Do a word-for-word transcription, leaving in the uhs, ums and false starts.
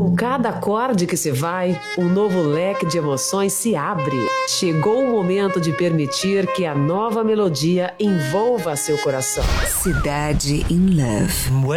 Com cada acorde que se vai, um novo leque de emoções se abre. Chegou o momento de permitir que a nova melodia envolva seu coração. Cidade in Love.